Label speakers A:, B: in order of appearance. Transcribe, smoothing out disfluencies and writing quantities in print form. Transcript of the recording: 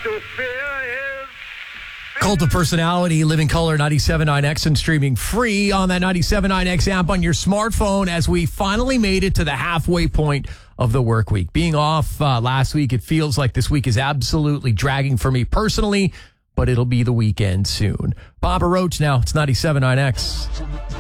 A: to fear is...
B: Cult of Personality, Living Color, 97.9X, and streaming free on that 97.9X app on your smartphone as we finally made it to the halfway point of the work week. Being off last week, it feels like this week is absolutely dragging for me personally, but it'll be the weekend soon. Papa Roach now, it's 97.9X.